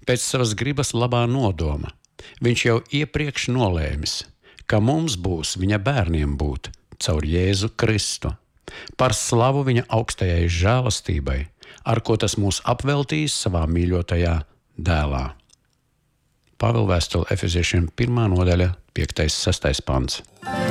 pēc savas gribas labā nodoma. Viņš jau iepriekš nolēmis, ka mums būs viņa bērniem būt caur Jēzu Kristu, par slavu viņa augstajai žēlastībai, ar ko tas mūs apveltīs savā mīļotajā dēlā. Pāvila vēstule Efeziešiem 1. nodaļa, 5.–6. pants.